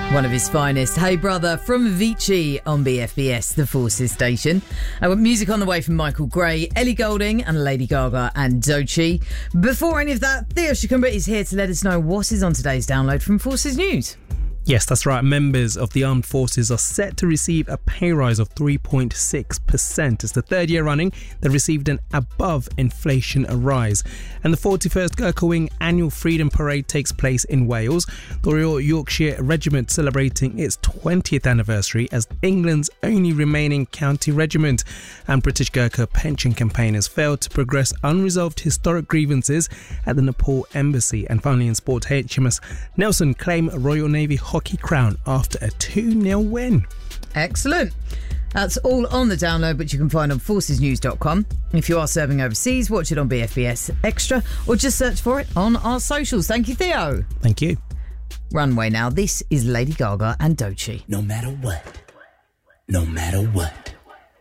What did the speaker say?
One of his finest. Hey Brother from Avicii on BFBS, the Forces station. Music on the way from Michael Gray, Ellie Goulding and Lady Gaga and Doechii. Before any of that, Theo Shikumba is here to let us know what is on today's download from Forces News. Yes, that's right. Members of the armed forces are set to receive a pay rise of 3.6%. It's the third year running they've received an above-inflation rise. And the 41st Gurkha Wing Annual Freedom Parade takes place in Wales. The Royal Yorkshire Regiment celebrating its 20th anniversary as England's only remaining county regiment. And British Gurkha pension campaigners failed to progress unresolved historic grievances at the Nepal Embassy. And finally in sport, HMS Nelson claim Royal Navy hockey crown after a 2-0 win. Excellent. That's all on the download, which you can find on forcesnews.com. If you are serving overseas, watch it on BFBS Extra or just search for it on our socials. Thank you, Theo. Thank you. Runway now. This is Lady Gaga and Doechii. No matter what.